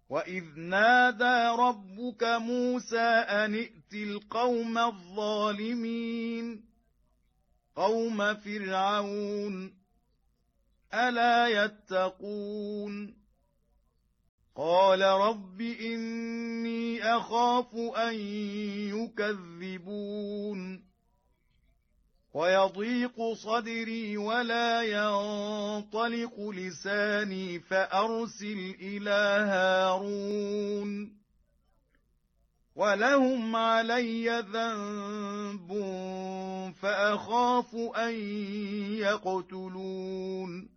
وإذ نادى ربك موسى أن ائت القوم الظالمين قوم فرعون ألا يتقون قال رب إني أخاف أن يكذبون ويضيق صدري ولا ينطلق لساني فأرسل إلى هارون ولهم علي ذنب فأخاف أن يقتلون